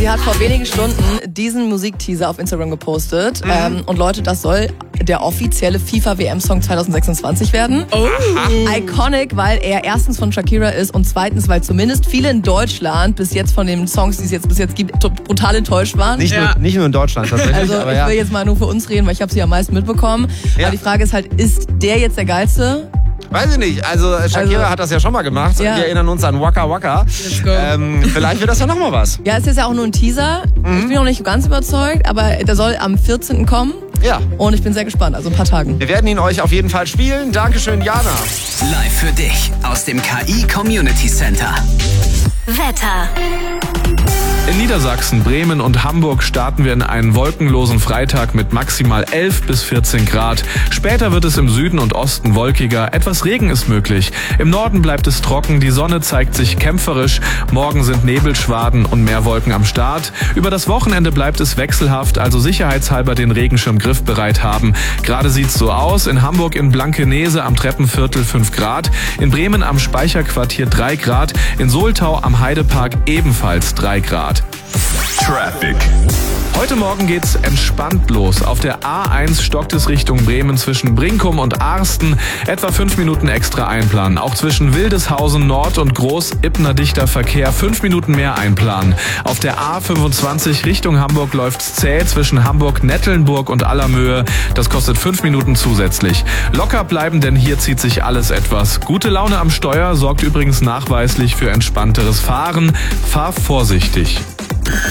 Sie hat vor wenigen Stunden diesen Musikteaser auf Instagram gepostet. Und Leute, das soll der offizielle FIFA-WM-Song 2026 werden. Oh. Iconic, weil er erstens von Shakira ist und zweitens, weil zumindest viele in Deutschland bis jetzt von den Songs, die es bis jetzt gibt, brutal enttäuscht waren. Nicht nur in Deutschland tatsächlich. Also aber ich will jetzt mal nur für uns reden, weil ich habe sie am meisten mitbekommen. Ja. Aber die Frage ist halt, ist der jetzt der geilste? Weiß ich nicht. Also Shakira hat das ja schon mal gemacht. Ja. Wir erinnern uns an Waka Waka. Let's go. Vielleicht wird das ja nochmal was. Ja, es ist ja auch nur ein Teaser. Ich bin noch nicht ganz überzeugt, aber der soll am 14. kommen. Ja. Und ich bin sehr gespannt, also ein paar Tagen. Wir werden ihn euch auf jeden Fall spielen. Dankeschön, Jana. Live für dich aus dem KI Community Center. Wetter. In Niedersachsen, Bremen und Hamburg starten wir in einen wolkenlosen Freitag mit maximal 11 bis 14 Grad. Später wird es im Süden und Osten wolkiger. Etwas Regen ist möglich. Im Norden bleibt es trocken. Die Sonne zeigt sich kämpferisch. Morgen sind Nebelschwaden und mehr Wolken am Start. Über das Wochenende bleibt es wechselhaft, also sicherheitshalber den Regenschirm griffbereit haben. Gerade sieht's so aus. In Hamburg in Blankenese am Treppenviertel 5 Grad. In Bremen am Speicherquartier 3 Grad. In Soltau am Heidepark ebenfalls 3 Grad. Traffic. Heute Morgen geht's entspannt los. Auf der A1 stockt es Richtung Bremen zwischen Brinkum und Arsten. Etwa 5 Minuten extra einplanen. Auch zwischen Wildeshausen Nord und Groß-Ipner dichter Verkehr 5 Minuten mehr einplanen. Auf der A25 Richtung Hamburg läuft's zäh zwischen Hamburg-Nettelnburg und Allermöhe. Das kostet 5 Minuten zusätzlich. Locker bleiben, denn hier zieht sich alles etwas. Gute Laune am Steuer sorgt übrigens nachweislich für entspannteres Fahren. Fahr vorsichtig.